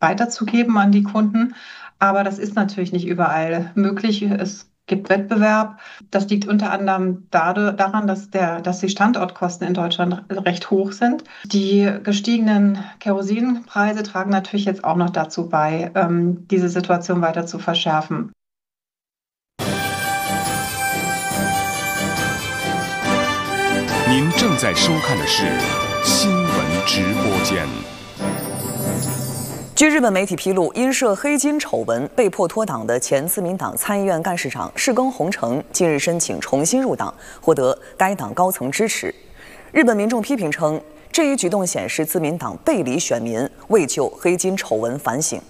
weiterzugeben an die Kunden. Aber das ist natürlich nicht überall möglich. Es gibt Wettbewerb. Das liegt unter anderem daran, dass die Standortkosten in Deutschland recht hoch sind. Die gestiegenen Kerosinpreise tragen natürlich jetzt auch noch dazu bei, diese Situation weiter zu verschärfen. 您正在收看的是新闻直播间。 据日本媒体披露，因涉黑金丑闻被迫脱党的前自民党参议院干事长世耕弘成近日申请重新入党，获得该党高层支持。日本民众批评称，这一举动显示自民党背离选民，未就黑金丑闻反省。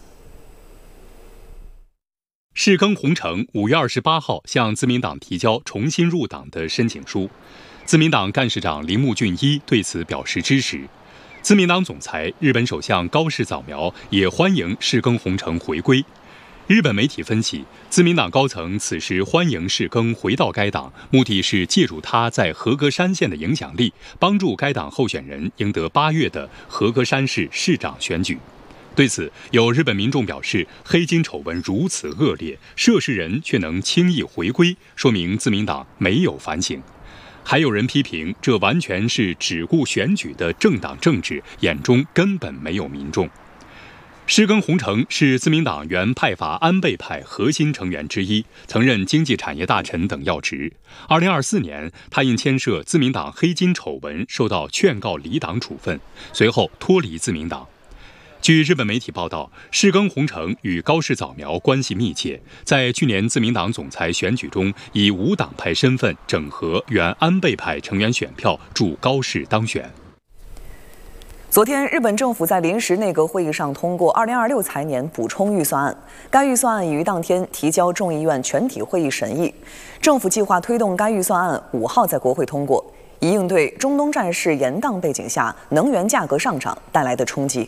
世耕弘成5月28号向自民党提交重新入党的申请书，自民党干事长铃木俊一对此表示支持。自民党总裁、日本首相高市早苗也欢迎世耕弘成回归。日本媒体分析，自民党高层此时欢迎世耕回到该党，目的是借助他在和歌山县的影响力，帮助该党候选人赢得8月的和歌山市市长选举。对此，有日本民众表示，黑金丑闻如此恶劣，涉事人却能轻易回归，说明自民党没有反省。还有人批评，这完全是只顾选举的政党政治，眼中根本没有民众。世耕弘成是自民党原派阀安倍派核心成员之一，曾任经济产业大臣等要职。2024年，他因牵涉自民党黑金丑闻受到劝告离党处分，随后脱离自民党。据日本媒体报道，世耕弘成与高市早苗关系密切，在去年自民党总裁选举中，以无党派身份整合原安倍派成员选票，助高市当选。 昨天，日本政府在临时内阁会议上通过2026财年补充预算案，该预算案已于当天提交众议院全体会议审议。政府计划推动该预算案5号在国会通过，以应对中东战事延宕背景下能源价格上涨带来的冲击。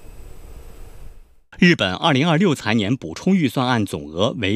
日本2026财年补充预算案总额为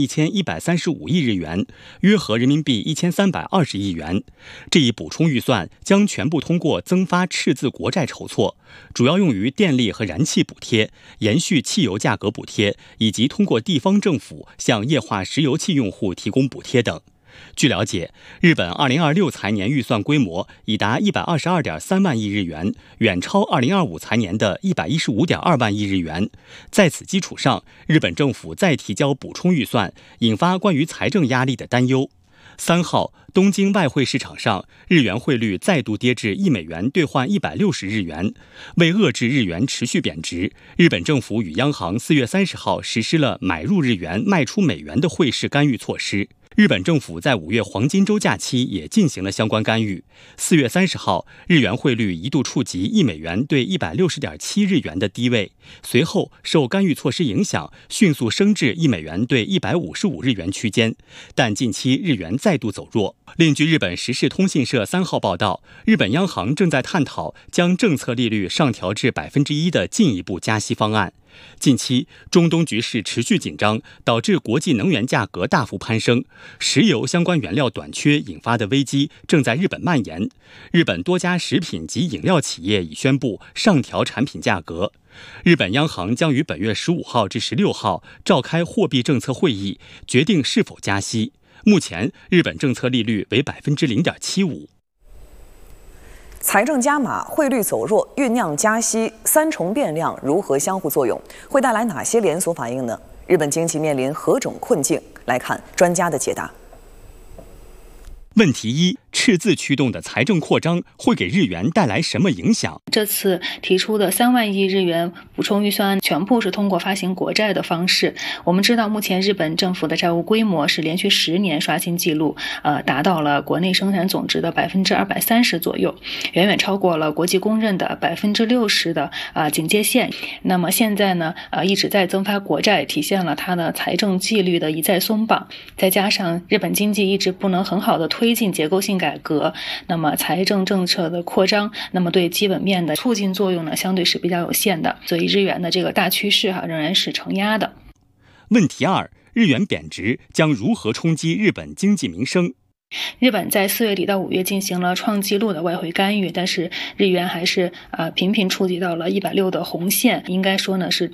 31135亿日元，约合人民币1320亿元。这一补充预算将全部通过增发赤字国债筹措，主要用于电力和燃气补贴、延续汽油价格补贴，以及通过地方政府向液化石油气用户提供补贴等。据了解，日本2026财年预算规模已达122.3万亿日元，远超2025财年的115.2万亿日元。在此基础上，日本政府再提交补充预算，引发关于财政压力的担忧。3号，东京外汇市场上，日元汇率再度跌至1美元兑换160日元。为遏制日元持续贬值，日本政府与央行4月30号实施了买入日元、卖出美元的汇市干预措施。日本政府在5月黄金周假期也进行了相关干预。4月30号，日元汇率一度触及1美元兑160.7日元的低位，随后受干预措施影响，迅速升至1美元兑155日元区间。但近期日元再度走弱。另据日本时事通信社3号报道，日本央行正在探讨将政策利率上调至1%的进一步加息方案。近期，中东局势持续紧张，导致国际能源价格大幅攀升，石油相关原料短缺引发的危机正在日本蔓延。日本多家食品及饮料企业已宣布上调产品价格。日本央行将于本月15号至16号召开货币政策会议，决定是否加息。目前，日本政策利率为0.75%。 财政加码、汇率走弱、酝酿加息，三重变量如何相互作用？会带来哪些连锁反应呢？日本经济面临何种困境？来看专家的解答。 问题1：赤字驱动的财政扩张会给日元带来什么影响？ 这次提出的3万亿日元补充预算案全部是通过发行国债的方式。我们知道，目前日本政府的债务规模是连续10年刷新纪录，达到了国内生产总值的230%左右，远远超过了国际公认的60%的警戒线。那么现在呢，一直在增发国债，体现了它的财政纪律的一再松绑。再加上日本经济一直不能很好的推进结构性改革，那么财政政策的扩张，那么对基本面的促进作用呢，相对是比较有限的，所以日元的这个大趋势仍然是承压的。 问题2：日元贬值将如何冲击日本经济民生？ 日本在4月底到5月进行了创纪录的外汇干预，但是日元还是频频触及到了160的红线，应该说呢是